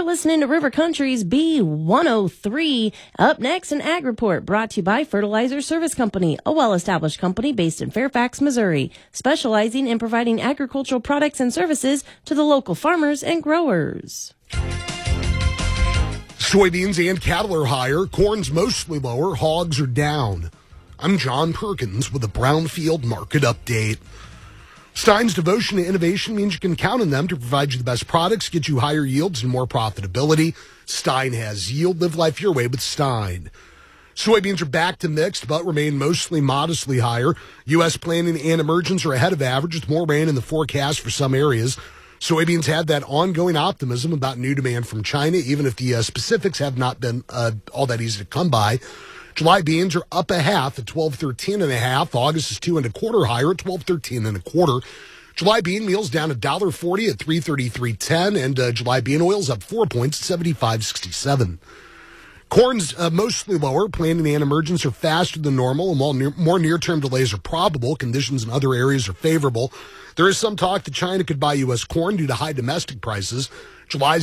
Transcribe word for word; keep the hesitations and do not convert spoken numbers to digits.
You're listening to River Country's B one oh three. Up next, an Ag Report brought to you by Fertilizer Service Company, a well-established company based in Fairfax, Missouri, specializing in providing agricultural products and services to the local farmers and growers. Soybeans and cattle are higher. Corn's mostly lower. Hogs are down. I'm John Perkins with a Brownfield Market Update. Stein's devotion to innovation means you can count on them to provide you the best products, get you higher yields and more profitability. Stein has yield. Live life your way with Stein. Soybeans are back to mixed, but remain mostly modestly higher. U S planting and emergence are ahead of average with more rain in the forecast for some areas. Soybeans have that ongoing optimism about new demand from China, even if the uh, specifics have not been uh, all that easy to come by. July beans are up a half at twelve thirteen and a half. August is two and a quarter higher at twelve thirteen and a quarter. July bean meal's down a dollar forty at three thirty-three ten, and uh, July bean oil's up four points at seventy-five sixty-seven. Corn's uh, mostly lower. Planting and emergence are faster than normal, and while near, more near-term delays are probable, conditions in other areas are favorable. There is some talk that China could buy U S corn due to high domestic prices. July's